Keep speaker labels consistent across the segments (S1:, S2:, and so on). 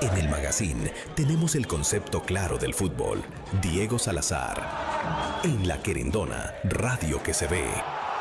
S1: En el Magazine tenemos el concepto claro del fútbol. Diego Salazar. En La Querendona, radio que se ve.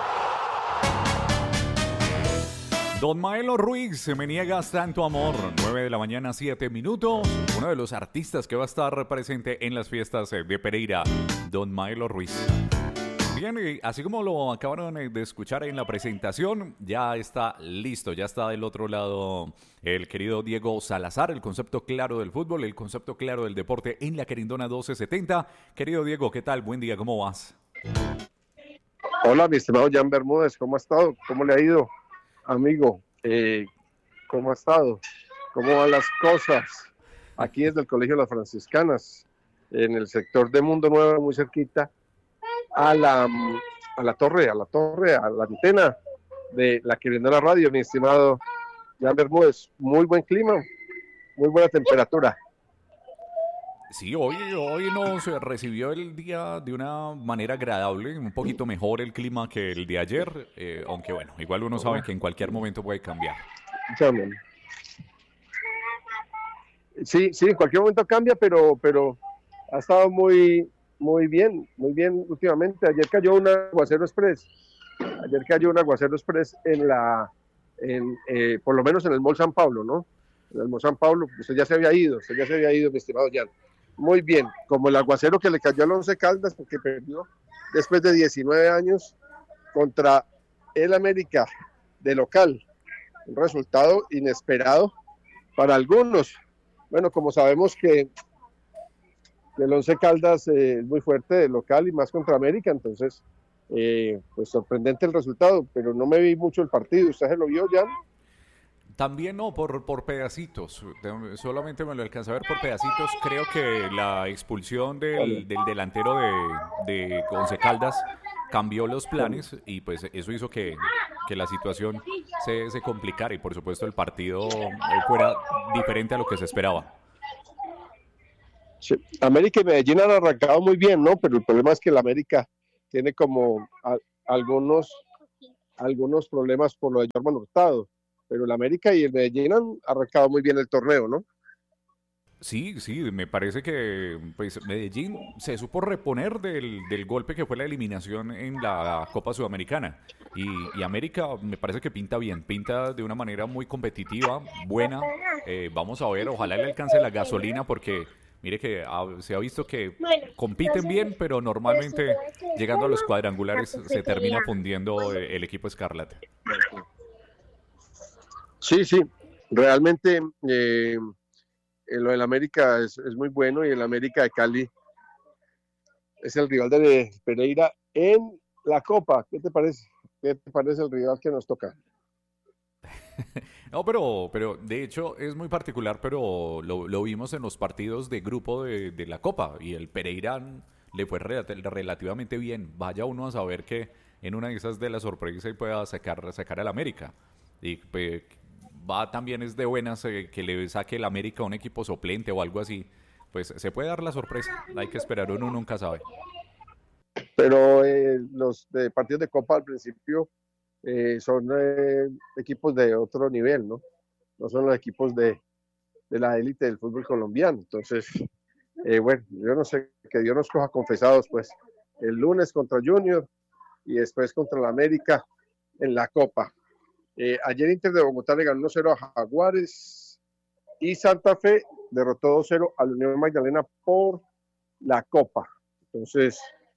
S2: Don Maelo Ruiz, Me niegas tanto amor, 9 de la mañana, 7 minutos. Uno de los artistas que va a estar presente en las fiestas de Pereira, Don Maelo Ruiz. Bien, así como lo acabaron de escuchar en la presentación, ya está listo, ya está del otro lado el querido Diego Salazar, el concepto claro del fútbol, el concepto claro del deporte en La Querendona 1270. Querido Diego, ¿qué tal? Buen día, ¿cómo vas?
S3: Hola, mi estimado Jan Bermúdez, ¿cómo ha estado? ¿Cómo le ha ido, amigo? ¿Cómo ha estado? ¿Cómo van las cosas? Aquí desde el Colegio de las Franciscanas, en el sector de Mundo Nuevo, muy cerquita a la torre, a la antena de La Querendona Radio, mi estimado Jan Bermúdez. Muy buen clima, muy buena temperatura.
S2: Sí, hoy nos recibió el día de una manera agradable, un poquito mejor el clima que el de ayer, aunque bueno, igual uno sabe que en cualquier momento puede cambiar.
S3: Sí, en cualquier momento cambia, pero ha estado muy bien últimamente. Ayer cayó un aguacero express por lo menos en el Mall San Pablo, ¿no? En el Mall San Pablo, usted ya se había ido, mi estimado Jan. Muy bien, como el aguacero que le cayó al Once Caldas, porque perdió después de 19 años contra el América de local. Un resultado inesperado para algunos. Bueno, como sabemos que el Once Caldas es muy fuerte de local y más contra América, entonces pues sorprendente el resultado, pero no me vi mucho el partido. ¿Usted se lo vio, Jan?
S2: También no, por pedacitos, solamente me lo alcancé a ver por pedacitos. Creo que la expulsión del delantero de Once Caldas cambió los planes y pues eso hizo que la situación se complicara y por supuesto el partido fuera diferente a lo que se esperaba.
S3: Sí. América y Medellín han arrancado muy bien, ¿no? Pero el problema es que el América tiene como algunos problemas por lo de Jorman Hurtado. Pero el América y el Medellín han arrancado muy bien el torneo, ¿no?
S2: Sí, me parece que pues, Medellín se supo reponer del golpe que fue la eliminación en la Copa Sudamericana. Y América me parece que pinta bien, pinta de una manera muy competitiva, buena. Vamos a ver, ojalá le alcance la gasolina porque mire que se ha visto que compiten bien, pero normalmente llegando a los cuadrangulares se termina fundiendo el equipo Escarlata.
S3: Sí, realmente lo del América es muy bueno y el América de Cali es el rival de Pereira en la Copa. ¿Qué te parece? ¿Qué te parece el rival que nos toca?
S2: No, pero de hecho es muy particular, pero lo vimos en los partidos de grupo de la Copa y el Pereira le fue relativamente bien. Vaya uno a saber que en una de esas de la sorpresa y pueda sacar al América. Y pues, también es de buenas que le saque el América a un equipo suplente o algo así. Pues se puede dar la sorpresa. Hay que esperar, uno nunca sabe.
S3: Pero los partidos de Copa al principio son equipos de otro nivel, ¿no? No son los equipos de la élite del fútbol colombiano. Entonces, bueno, yo no sé, que Dios nos coja confesados, pues, el lunes contra Junior y después contra la América en la Copa. Ayer Inter de Bogotá le ganó 1-0 a Jaguares y Santa Fe derrotó 2-0 a la Unión Magdalena por la Copa. Entonces,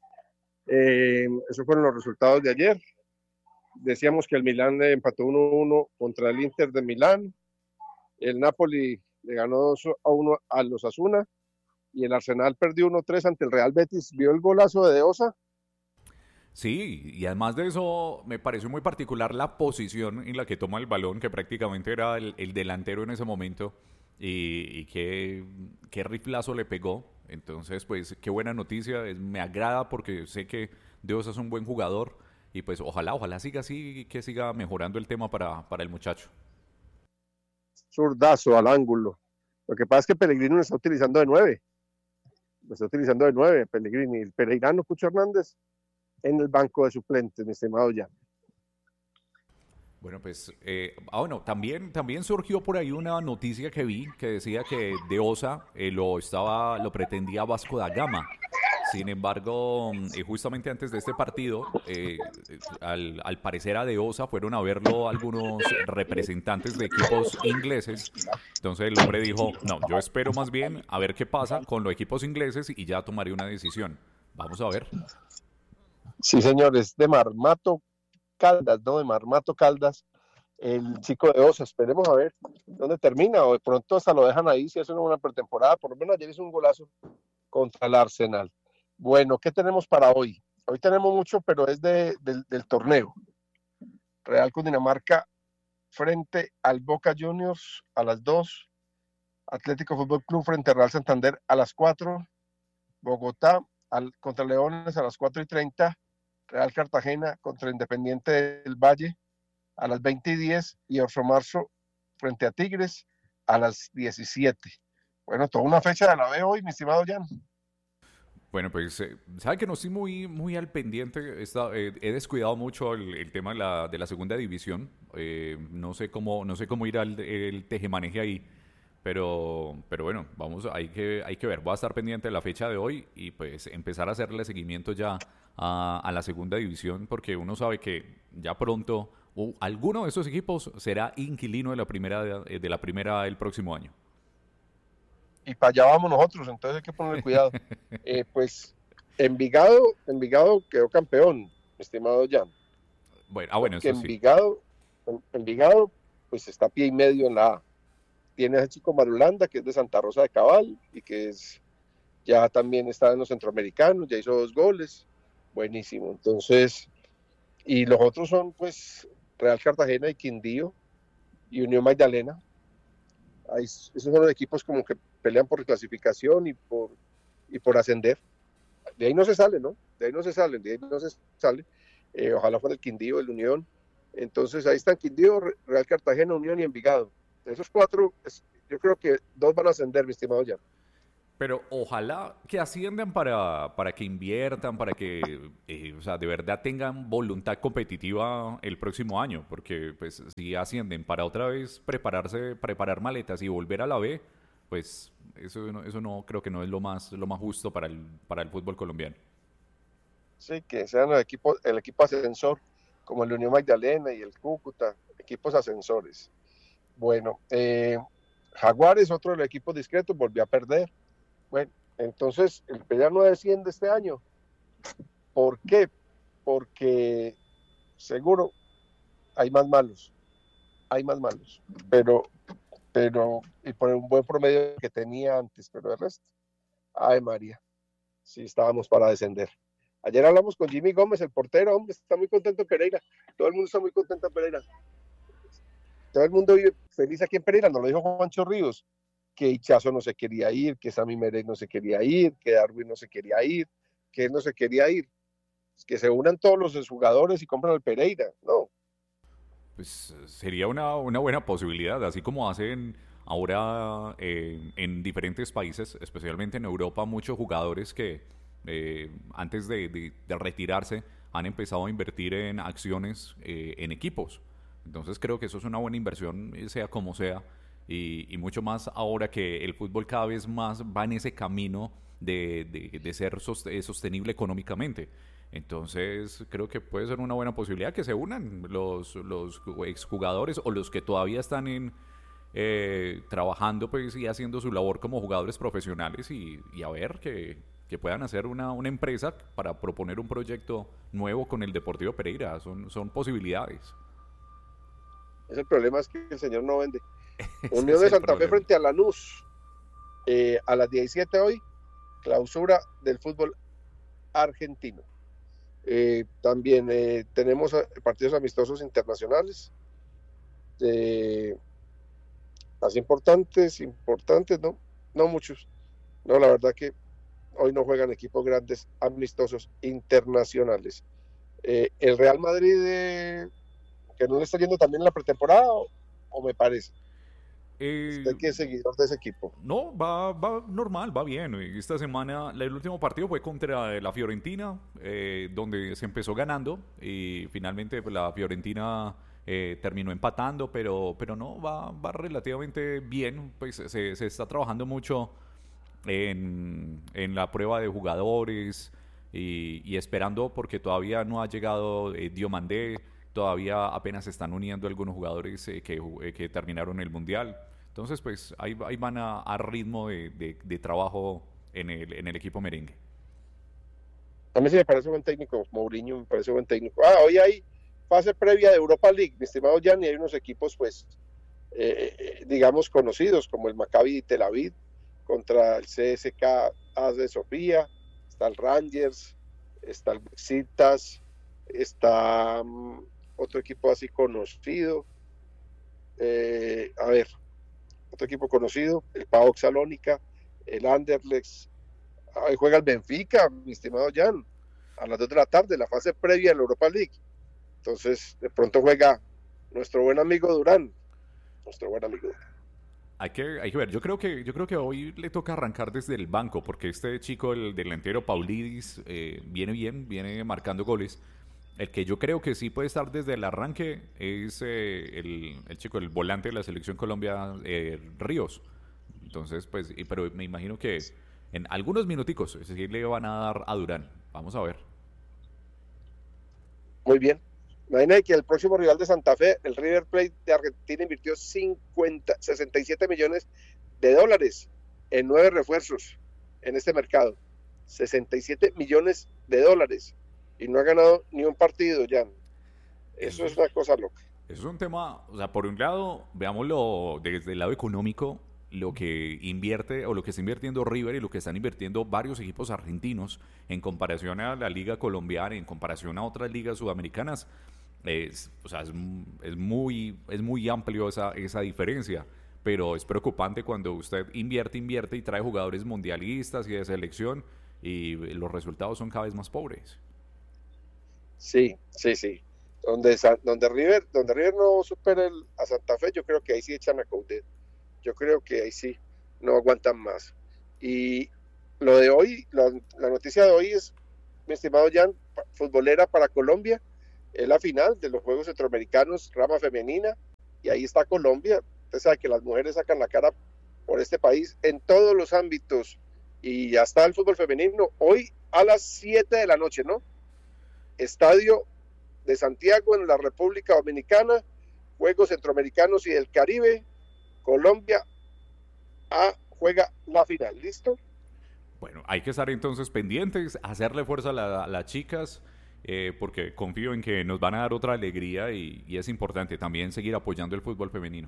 S3: esos fueron los resultados de ayer. Decíamos que el Milán le empató 1-1 contra el Inter de Milán. El Napoli le ganó 2-1 a los Osasuna y el Arsenal perdió 1-3 ante el Real Betis. ¿Vio el golazo de Osa?
S2: Sí, y además de eso me pareció muy particular la posición en la que toma el balón, que prácticamente era el delantero en ese momento, y qué riflazo le pegó. Entonces, pues, qué buena noticia, me agrada porque sé que Dios es un buen jugador, y pues ojalá siga así, que siga mejorando el tema para el muchacho.
S3: Zurdazo al ángulo. Lo que pasa es que Pellegrini lo está utilizando de 9. Pellegrini. El pereirano Cucho Hernández en el banco de suplentes, mi estimado Jan.
S2: Bueno, pues, bueno, también surgió por ahí una noticia que vi que decía que De Osa lo pretendía Vasco da Gama. Sin embargo, justamente antes de este partido, al parecer a De Osa fueron a verlo algunos representantes de equipos ingleses. Entonces el hombre dijo, no, yo espero más bien a ver qué pasa con los equipos ingleses y ya tomaré una decisión. Vamos a ver.
S3: Sí, señores, de Marmato Caldas, ¿no? De Marmato Caldas, el chico de Osa. Esperemos a ver dónde termina, o de pronto hasta lo dejan ahí si hace una buena pretemporada. Por lo menos ayer hizo un golazo contra el Arsenal. Bueno, ¿qué tenemos para hoy? Hoy tenemos mucho, pero es del torneo. Real Cundinamarca frente al Boca Juniors a las 2, Atlético Fútbol Club frente a Real Santander a las 4, Bogotá contra Leones a las 4:30, Real Cartagena contra Independiente del Valle a las 20:10 y Orso Marzo frente a Tigres a las 17. Bueno, toda una fecha de la B hoy, mi estimado Jan.
S2: Bueno, pues, sabe que no estoy muy al pendiente. He descuidado mucho el tema de la segunda división. No sé cómo ir el tejemaneje ahí. Pero bueno, hay que ver. Voy a estar pendiente de la fecha de hoy y pues empezar a hacerle seguimiento ya a la segunda división, porque uno sabe que ya pronto alguno de esos equipos será inquilino de la primera el próximo año.
S3: Y para allá vamos nosotros, entonces hay que ponerle cuidado. Pues Envigado quedó campeón, mi estimado Jan.
S2: Bueno, eso sí.
S3: Envigado, pues está a pie y medio en la A. Tiene a ese chico Marulanda, que es de Santa Rosa de Cabal, y que ya también está en los centroamericanos, ya hizo 2 goles. Buenísimo. Entonces, y los otros son, pues, Real Cartagena y Quindío, y Unión Magdalena. Esos son los equipos como que pelean por reclasificación y por ascender. De ahí no se sale, ¿no? De ahí no se sale. Ojalá fuera el Quindío, el Unión. Entonces ahí están Quindío, Real Cartagena, Unión y Envigado. De esos 4, yo creo que 2 van a ascender, mi estimado Jan.
S2: Pero ojalá que asciendan para que inviertan, para que o sea, de verdad tengan voluntad competitiva el próximo año, porque pues si ascienden para otra vez preparar maletas y volver a la B, pues eso no creo que no es lo más justo para el fútbol colombiano.
S3: Sí, que sean el equipo ascensor, como el Unión Magdalena y el Cúcuta, equipos ascensores. Bueno, Jaguares, otro de los equipos discretos, volvió a perder. Bueno, entonces el Pereira no desciende este año. ¿Por qué? Porque seguro hay más malos, pero y por un buen promedio que tenía antes, pero el resto, ay María, sí estábamos para descender. Ayer hablamos con Jimmy Gómez, el portero, hombre, está muy contento en Pereira, todo el mundo está muy contento en Pereira, todo el mundo vive feliz aquí en Pereira, nos lo dijo Juancho Ríos, que Hichazo no se quería ir, que Sammy Merey no se quería ir, que Darwin no se quería ir, que él no se quería ir, que se unan todos los jugadores y compran al Pereira, no.
S2: Pues sería una buena posibilidad, así como hacen ahora en diferentes países, especialmente en Europa, muchos jugadores que antes de retirarse han empezado a invertir en acciones en equipos. Entonces creo que eso es una buena inversión, sea como sea, y mucho más ahora que el fútbol cada vez más va en ese camino de ser sostenible económicamente. Entonces creo que puede ser una buena posibilidad que se unan los exjugadores o los que todavía están trabajando pues, y haciendo su labor como jugadores profesionales y a ver que puedan hacer una empresa para proponer un proyecto nuevo con el Deportivo Pereira. Son posibilidades.
S3: El problema es que el señor no vende. Unión de Santa Fe frente a Lanús a las 17 hoy, clausura del fútbol argentino. También tenemos partidos amistosos internacionales, así importantes, no muchos. No, la verdad que hoy no juegan equipos grandes amistosos internacionales. El Real Madrid, que no le está yendo también en la pretemporada, o me parece. ¿Usted qué es seguidor de ese equipo?
S2: No, va normal, va bien. Esta semana, el último partido fue contra la Fiorentina, donde se empezó ganando y finalmente pues, la Fiorentina terminó empatando, pero no, va relativamente bien. Pues se está trabajando mucho en la prueba de jugadores y esperando porque todavía no ha llegado Diomandé, todavía apenas se están uniendo algunos jugadores que terminaron el Mundial. Entonces, pues ahí van a ritmo de trabajo en el equipo merengue.
S3: A mí sí me parece buen técnico, Mourinho me parece buen técnico. Hoy hay fase previa de Europa League, mi estimado Jan, y hay unos equipos, pues, digamos, conocidos, como el Maccabi Tel Aviv contra el CSKA de Sofía, está el Rangers, está el Besiktas, está otro equipo así conocido, otro equipo conocido, el PAOK Salónica, el Anderlecht, ahí juega el Benfica, mi estimado Jan, a las 2 de la tarde, la fase previa de la Europa League. Entonces, de pronto juega nuestro buen amigo Durán.
S2: Hay que ver, yo creo que hoy le toca arrancar desde el banco, porque este chico, el delantero Paulidis, viene bien, viene marcando goles. El que yo creo que sí puede estar desde el arranque es el chico, el volante de la Selección Colombia, Ríos. Entonces, pues, pero me imagino que en algunos minuticos sí le van a dar a Durán. Vamos a ver.
S3: Muy bien. Imagina que el próximo rival de Santa Fe, el River Plate de Argentina, invirtió 67 millones de dólares en 9 refuerzos en este mercado. 67 millones de dólares. Y no ha ganado ni un partido, Jan. Eso es una cosa loca.
S2: Eso es un tema, o sea, por un lado, veámoslo desde el lado económico, lo que invierte o lo que está invirtiendo River y lo que están invirtiendo varios equipos argentinos en comparación a la liga colombiana, en comparación a otras ligas sudamericanas, es muy amplio esa diferencia, pero es preocupante cuando usted invierte y trae jugadores mundialistas y de selección y los resultados son cada vez más pobres.
S3: Sí. Donde River no supera a Santa Fe, yo creo que ahí sí echan a Coudet. Yo creo que ahí sí no aguantan más. Y lo de hoy, la noticia de hoy es, mi estimado Jan, futbolera para Colombia, es la final de los Juegos Centroamericanos, rama femenina, y ahí está Colombia. Usted sabe que las mujeres sacan la cara por este país en todos los ámbitos, y ya está el fútbol femenino, hoy a las 7 de la noche, ¿no? Estadio de Santiago en la República Dominicana, Juegos Centroamericanos y del Caribe, Colombia juega la final, ¿listo?
S2: Bueno, hay que estar entonces pendientes, hacerle fuerza a las chicas, porque confío en que nos van a dar otra alegría y es importante también seguir apoyando el fútbol femenino.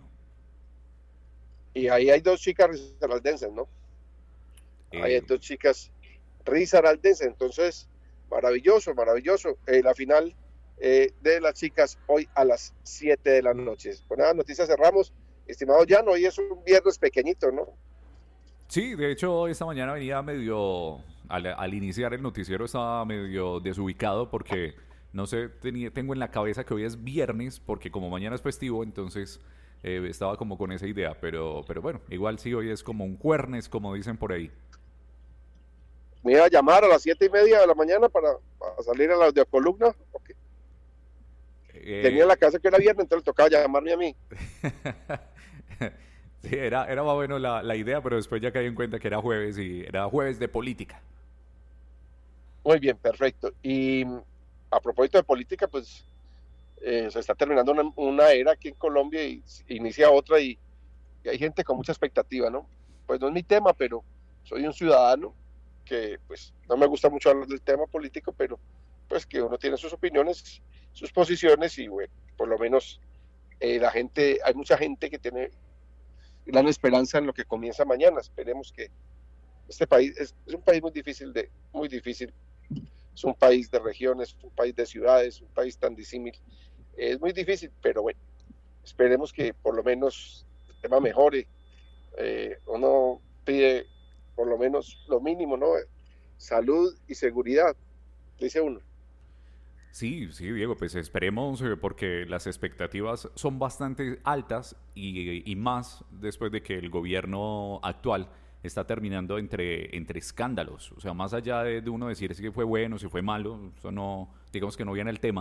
S3: Y ahí hay 2 chicas risaraldenses, ¿no? Ahí hay 2 chicas risaraldenses, entonces maravilloso. La final de las chicas hoy a las 7 de la noche. Con nada, noticias cerramos. Estimado Jan, hoy es un viernes pequeñito, ¿no?
S2: Sí, de hecho esta mañana venía medio, al iniciar el noticiero estaba medio desubicado porque, no sé, tengo en la cabeza que hoy es viernes porque como mañana es festivo, entonces estaba como con esa idea, pero bueno, igual sí, hoy es como un jueves, como dicen por ahí.
S3: Me iba a llamar a las 7:30 de la mañana para salir a la de columna. Okay. Tenía en la casa que era viernes, entonces le tocaba llamarme a mí.
S2: Sí, era más bueno la idea, pero después ya caí en cuenta que era jueves y era jueves de política.
S3: Muy bien, perfecto. Y a propósito de política, pues se está terminando una era aquí en Colombia y inicia otra y hay gente con mucha expectativa, ¿no? Pues no es mi tema, pero soy un ciudadano que pues no me gusta mucho hablar del tema político, pero pues que uno tiene sus opiniones, sus posiciones y bueno, por lo menos hay mucha gente que tiene gran esperanza en lo que comienza mañana. Esperemos que este país es un país muy difícil, es un país de regiones, un país de ciudades, un país tan disímil, es muy difícil, pero bueno, esperemos que por lo menos el tema mejore. Uno pide por lo menos lo mínimo, ¿no? Salud y seguridad, dice uno.
S2: Sí, Diego, pues esperemos porque las expectativas son bastante altas y más después de que el gobierno actual está terminando entre escándalos. O sea, más allá de uno decir si fue bueno, si fue malo, eso no, digamos que no viene el tema.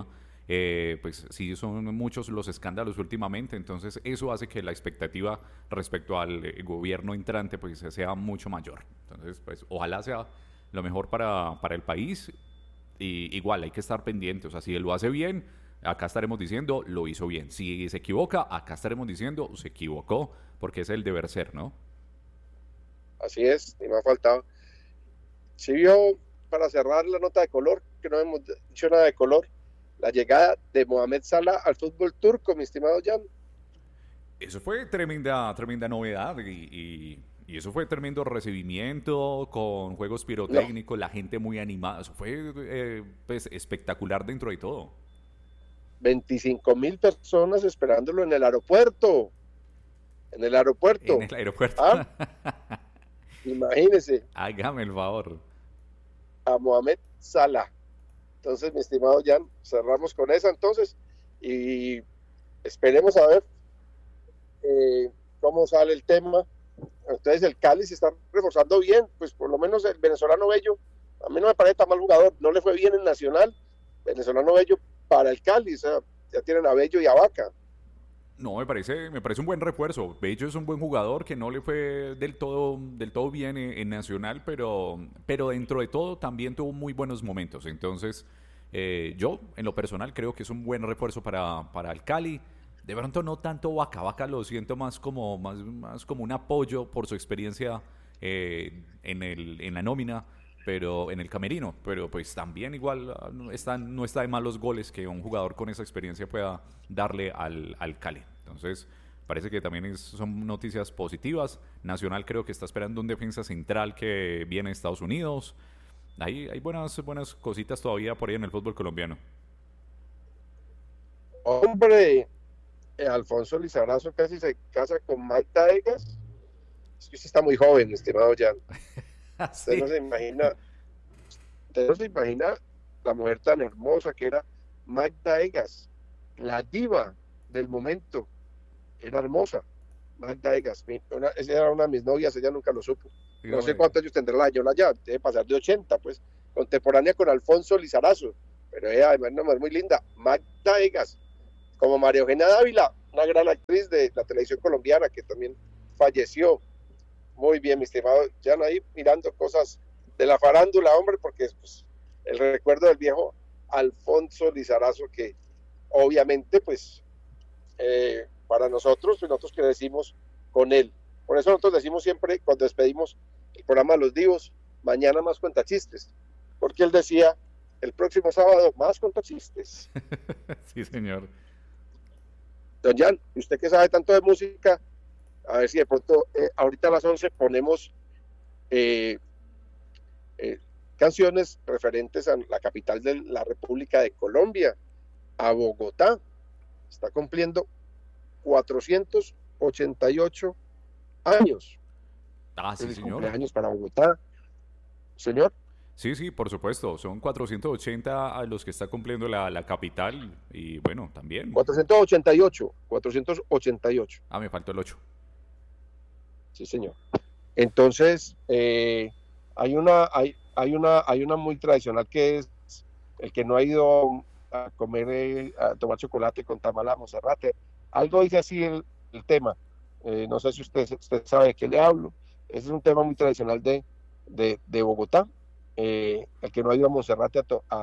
S2: pues sí son muchos los escándalos últimamente, entonces eso hace que la expectativa respecto al gobierno entrante pues sea mucho mayor. Entonces, pues ojalá sea lo mejor para el país y igual hay que estar pendientes, o sea, si él lo hace bien, acá estaremos diciendo lo hizo bien. Si se equivoca, acá estaremos diciendo se equivocó, porque es el deber ser, ¿no?
S3: Así es, ni me ha faltado. Si vio, para cerrar la nota de color, que no hemos dicho nada de color, la llegada de Mohamed Salah al fútbol turco, mi estimado Jan.
S2: Eso fue tremenda novedad y eso fue tremendo recibimiento con juegos
S3: No,
S2: pirotécnicos, la gente muy animada. Eso fue pues, espectacular dentro de todo.
S3: 25.000 personas esperándolo en el aeropuerto. En el
S2: En
S3: aeropuerto.
S2: el aeropuerto.
S3: Ah, imagínese
S2: Hágame el favor.
S3: a Mohamed Salah. Entonces, mi estimado Jan, cerramos con esa entonces y esperemos a ver cómo sale el tema. Entonces, el Cali se está reforzando bien, pues por lo menos el venezolano Bello, a mí no me parece tan mal jugador, no le fue bien en Nacional, venezolano Bello para el Cali, o sea, ya tienen a Bello y a Vaca.
S2: No, me parece un buen refuerzo. Bello es un buen jugador que no le fue del todo bien en Nacional, pero dentro de todo también tuvo muy buenos momentos. Entonces, yo, en lo personal, creo que es un buen refuerzo para el Cali. De pronto no tanto Vaca, Vaca lo siento más como un apoyo por su experiencia en la nómina, pero en el camerino. Pero pues también igual no está de más los goles que un jugador con esa experiencia pueda darle al Cali. Entonces, parece que también son noticias positivas. Nacional creo que está esperando un defensa central que viene de Estados Unidos. Hay buenas cositas todavía por ahí en el fútbol colombiano.
S3: Hombre, Alfonso Lizarazo casi se casa con Magda Egas. Es que usted está muy joven, estimado Jan. Usted no
S2: Sí.
S3: se imagina, usted no se imagina la mujer tan hermosa que era Magda Egas, la diva del momento. Era hermosa, Magda Egas. Esa era una de mis novias, ella nunca lo supo. No sé
S2: Dígame.
S3: cuántos años tendrá la Yola ya, debe pasar de 80, pues, contemporánea con Alfonso Lizarazo. Pero ella, además, una mujer muy linda, Magda Egas, como María Eugenia Dávila, una gran actriz de la televisión colombiana que también falleció. Muy bien, mi estimado Jan, ahí mirando cosas de la farándula, hombre, porque es pues, el recuerdo del viejo Alfonso Lizarazo, que obviamente, pues, para nosotros, pues nosotros crecimos con él. Por eso nosotros decimos siempre, cuando despedimos el programa de los Divos, mañana más cuentachistes, porque él decía, el próximo sábado más cuentachistes.
S2: Sí, señor.
S3: Don Jan, usted que sabe tanto de música, a ver si de pronto, ahorita a las 11 ponemos eh, eh, canciones referentes a la capital de la República de Colombia, a Bogotá. Está cumpliendo 488 años.
S2: Ah, sí,
S3: Feliz
S2: señor.
S3: cumpleaños para Bogotá, señor.
S2: Sí, sí, por supuesto. Son 480 a los que está cumpliendo la capital. Y bueno, también.
S3: 488, 488.
S2: Ah, me faltó el 8.
S3: Sí, señor. Entonces, hay una muy tradicional que es el que no ha ido a comer, a tomar chocolate con tamal a Monserrate. Algo dice así el tema. No sé si usted sabe de qué le hablo. Ese es un tema muy tradicional de Bogotá. El que no ha ido a Monserrate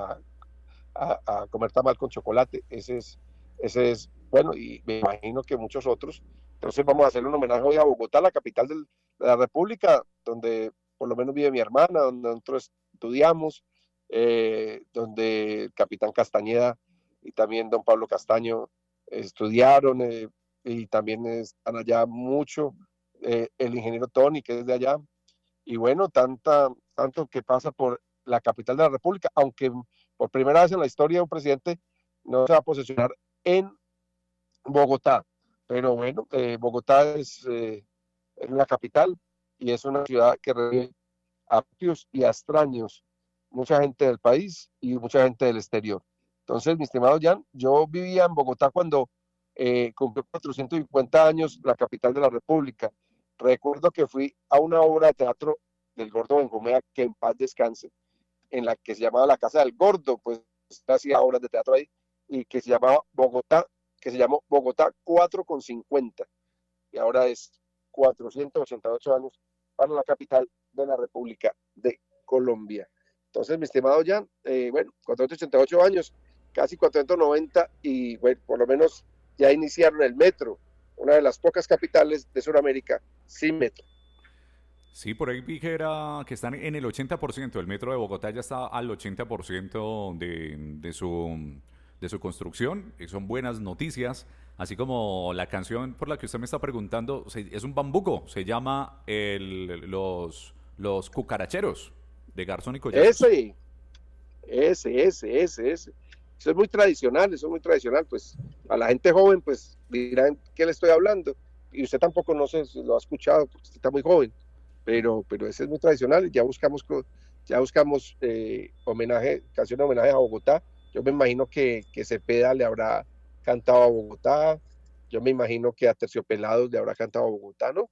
S3: a comer tamal con chocolate. Ese es, bueno, y me imagino que muchos otros. Entonces vamos a hacerle un homenaje hoy a Bogotá, la capital de la República, donde por lo menos vive mi hermana, donde nosotros estudiamos, donde el capitán Castañeda y también don Pablo Castaño estudiaron, y también están allá mucho, el ingeniero Tony, que es de allá, y bueno, tanto que pasa por la capital de la República, aunque por primera vez en la historia un presidente no se va a posesionar en Bogotá. Pero bueno, Bogotá es la capital y es una ciudad que reúne a propios y a extraños, mucha gente del país y mucha gente del exterior. Entonces, mi estimado Jan, yo vivía en Bogotá cuando cumplió 450 años la capital de la República. Recuerdo que fui a una obra de teatro del Gordo Benjumea, que en paz descanse, en la que se llamaba La Casa del Gordo, pues hacía obras de teatro ahí, y que se llamaba Bogotá, que se llamó Bogotá 4,50 y ahora es 488 años para la capital de la República de Colombia. Entonces, mi estimado Jan, bueno, 488 años, casi 490 y bueno, por lo menos ya iniciaron el metro, una de las pocas capitales de Sudamérica sin metro.
S2: Sí, por ahí vi que están en el 80%. El metro de Bogotá ya está al 80% de su construcción. Y son buenas noticias. Así como la canción por la que usted me está preguntando, es un bambuco. Se llama los Cucaracheros de Garzón y Collazos.
S3: Ese. Eso es muy tradicional, pues a la gente joven pues dirán qué le estoy hablando y usted tampoco no sé si lo ha escuchado porque usted está muy joven, pero ese es muy tradicional, ya buscamos canción de homenaje a Bogotá. Yo me imagino que Cepeda le habrá cantado a Bogotá, yo me imagino que a Terciopelados le habrá cantado a Bogotá, ¿no?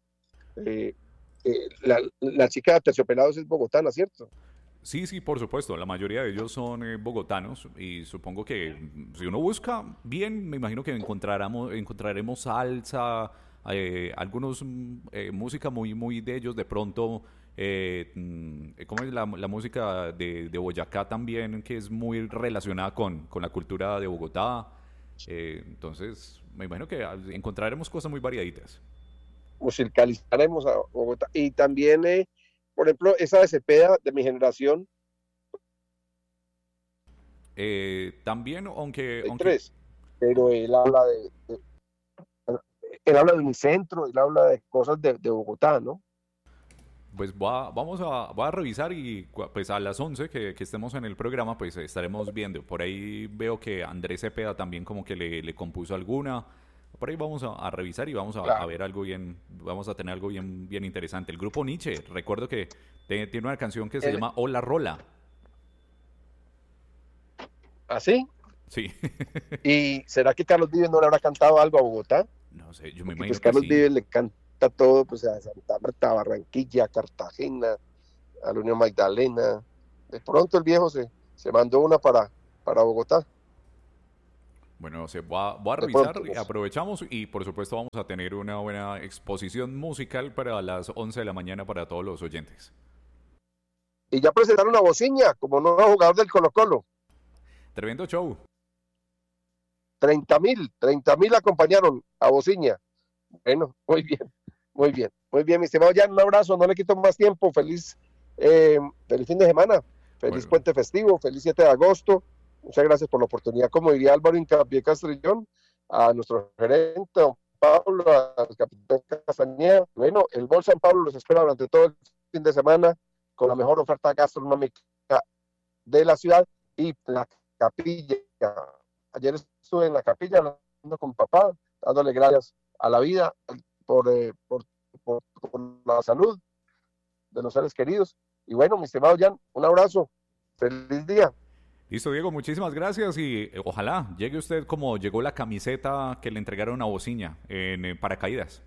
S3: La chica de Terciopelados es bogotana, ¿cierto?
S2: Sí, sí, por supuesto. La mayoría de ellos son bogotanos y supongo que si uno busca bien, me imagino que encontraremos salsa, algunos música muy de ellos. De pronto, ¿cómo es la música de Boyacá también, que es muy relacionada con la cultura de Bogotá? Entonces, me imagino que encontraremos cosas muy variaditas.
S3: Musicalizaremos a Bogotá. Y también, por ejemplo, esa de Cepeda, de mi generación,
S2: También,
S3: hay tres, pero él habla de Unicentro, él habla de cosas de Bogotá, ¿no?
S2: Pues voy a revisar y pues a las 11 que estemos en el programa pues estaremos viendo. Por ahí veo que Andrés Cepeda también como que le compuso alguna. Por ahí vamos a revisar y vamos a
S3: Claro.
S2: ver algo bien, vamos a tener algo bien interesante. El grupo Nietzsche, recuerdo que tiene una canción que se llama Hola Rola.
S3: ¿Así?
S2: Sí,
S3: ¿Y será que Carlos Vives no le habrá cantado algo a Bogotá?
S2: no sé, yo me
S3: Porque
S2: imagino
S3: pues
S2: que
S3: Carlos
S2: sí.
S3: Vives le canta todo, pues a Santa Marta, a Barranquilla, a Cartagena, a la Unión Magdalena. De pronto el viejo se mandó una para Bogotá.
S2: Bueno, voy a
S3: De
S2: revisar,
S3: pronto,
S2: y
S3: pues.
S2: aprovechamos y por supuesto vamos a tener una buena exposición musical para las 11 de la mañana para todos los oyentes.
S3: Y ya presentaron a Bociña como nuevo jugador del Colo-Colo.
S2: Tremendo show.
S3: 30,000 acompañaron a Bociña. Bueno, muy bien, mi estimado Jan, un abrazo, no le quito más tiempo, feliz fin de semana, feliz
S2: Bueno,
S3: puente festivo, feliz 7 de agosto, muchas gracias por la oportunidad, como diría Álvaro Incapié Castrillón, a nuestro gerente, don Pablo, al capitán Castañeda, bueno, el Bol San Pablo los espera durante todo el fin de semana con la mejor oferta gastronómica de la ciudad y la capilla. Ayer estuve en la capilla hablando con papá, dándole gracias a la vida por, eh, por, por la salud de los seres queridos. Y bueno, mi estimado Jan, un abrazo, feliz día.
S2: listo, Diego, muchísimas gracias y ojalá llegue usted como llegó la camiseta que le entregaron a Bociña en paracaídas.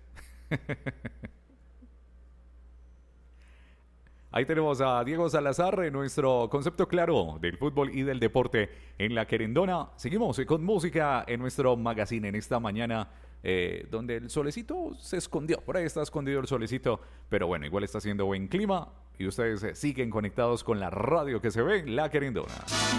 S2: Ahí tenemos a Diego Salazar en nuestro concepto claro del fútbol y del deporte en la Querendona. Seguimos con música en nuestro magazine en esta mañana donde el solecito se escondió. Por ahí está escondido el solecito, pero bueno, igual está haciendo buen clima y ustedes siguen conectados con la radio que se ve, la Querendona.